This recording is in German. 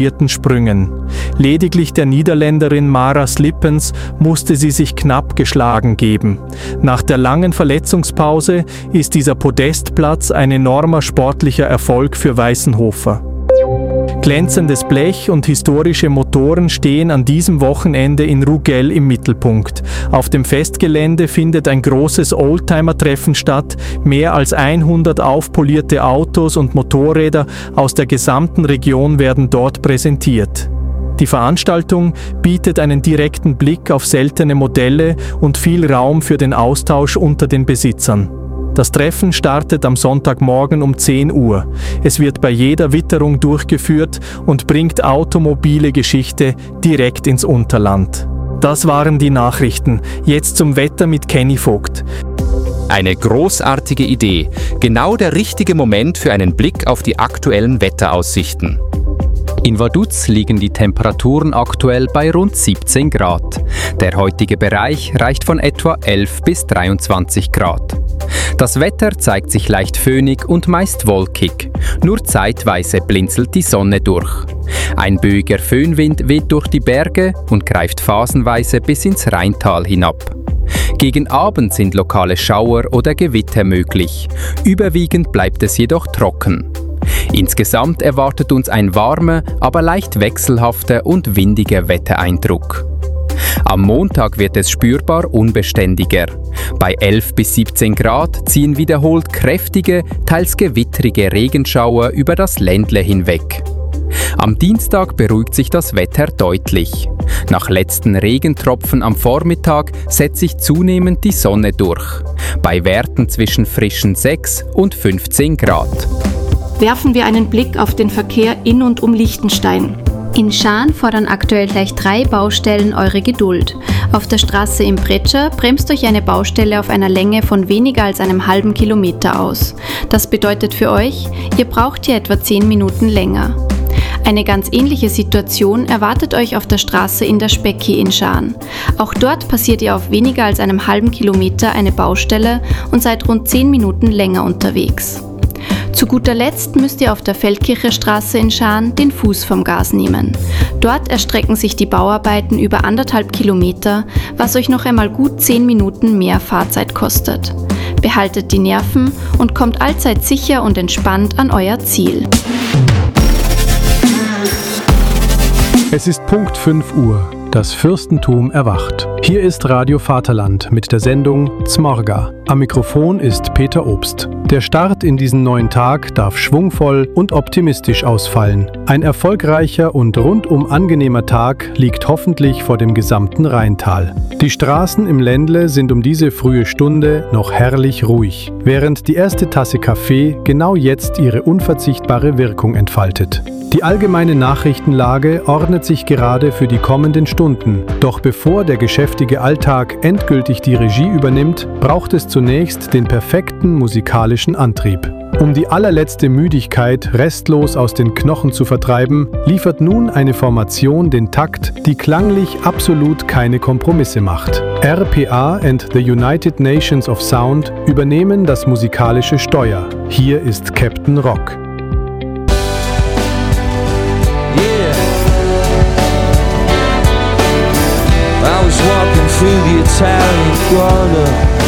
Sprüngen. Lediglich der Niederländerin Mara Slippens musste sie sich knapp geschlagen geben. Nach der langen Verletzungspause ist dieser Podestplatz ein enormer sportlicher Erfolg für Weissenhofer. Glänzendes Blech und historische Motoren stehen an diesem Wochenende in Rugell im Mittelpunkt. Auf dem Festgelände findet ein großes Oldtimer-Treffen statt. Mehr als 100 aufpolierte Autos und Motorräder aus der gesamten Region werden dort präsentiert. Die Veranstaltung bietet einen direkten Blick auf seltene Modelle und viel Raum für den Austausch unter den Besitzern. Das Treffen startet am Sonntagmorgen um 10 Uhr. Es wird bei jeder Witterung durchgeführt und bringt automobile Geschichte direkt ins Unterland. Das waren die Nachrichten. Jetzt zum Wetter mit Kenny Vogt. Eine großartige Idee. Genau der richtige Moment für einen Blick auf die aktuellen Wetteraussichten. In Vaduz liegen die Temperaturen aktuell bei rund 17 Grad. Der heutige Bereich reicht von etwa 11 bis 23 Grad. Das Wetter zeigt sich leicht föhnig und meist wolkig. Nur zeitweise blinzelt die Sonne durch. Ein böiger Föhnwind weht durch die Berge und greift phasenweise bis ins Rheintal hinab. Gegen Abend sind lokale Schauer oder Gewitter möglich. Überwiegend bleibt es jedoch trocken. Insgesamt erwartet uns ein warmer, aber leicht wechselhafter und windiger Wettereindruck. Am Montag wird es spürbar unbeständiger. Bei 11 bis 17 Grad ziehen wiederholt kräftige, teils gewittrige Regenschauer über das Ländle hinweg. Am Dienstag beruhigt sich das Wetter deutlich. Nach letzten Regentropfen am Vormittag setzt sich zunehmend die Sonne durch. Bei Werten zwischen frischen 6 und 15 Grad. Werfen wir einen Blick auf den Verkehr in und um Liechtenstein. In Schaan fordern aktuell gleich 3 Baustellen eure Geduld. Auf der Straße im Pretscher bremst euch eine Baustelle auf einer Länge von weniger als einem halben Kilometer aus. Das bedeutet für euch, ihr braucht hier etwa 10 Minuten länger. Eine ganz ähnliche Situation erwartet euch auf der Straße in der Specki in Schaan. Auch dort passiert ihr auf weniger als einem halben Kilometer eine Baustelle und seid rund 10 Minuten länger unterwegs. Zu guter Letzt müsst ihr auf der Feldkircher Straße in Schaan den Fuß vom Gas nehmen. Dort erstrecken sich die Bauarbeiten über 1,5 Kilometer, was euch noch einmal gut 10 Minuten mehr Fahrzeit kostet. Behaltet die Nerven und kommt allzeit sicher und entspannt an euer Ziel. Es ist Punkt 5 Uhr. Das Fürstentum erwacht. Hier ist Radio Vaterland mit der Sendung Zmorga. Am Mikrofon ist Peter Obst. Der Start in diesen neuen Tag darf schwungvoll und optimistisch ausfallen. Ein erfolgreicher und rundum angenehmer Tag liegt hoffentlich vor dem gesamten Rheintal. Die Straßen im Ländle sind um diese frühe Stunde noch herrlich ruhig, während die erste Tasse Kaffee genau jetzt ihre unverzichtbare Wirkung entfaltet. Die allgemeine Nachrichtenlage ordnet sich gerade für die kommenden Stunden. Doch bevor der geschäftige Alltag endgültig die Regie übernimmt, braucht es zunächst den perfekten musikalischen Antrieb. Um die allerletzte Müdigkeit restlos aus den Knochen zu vertreiben, liefert nun eine Formation den Takt, die klanglich absolut keine Kompromisse macht. RPA and the United Nations of Sound übernehmen das musikalische Steuer. Hier ist Captain Rock. I was walking through the Italian Quarter,